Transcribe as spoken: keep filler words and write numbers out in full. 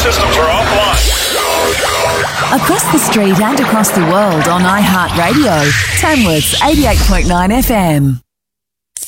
systems are offline. Across the street and across the world on iHeartRadio. Tamworth's eighty-eight point nine F M.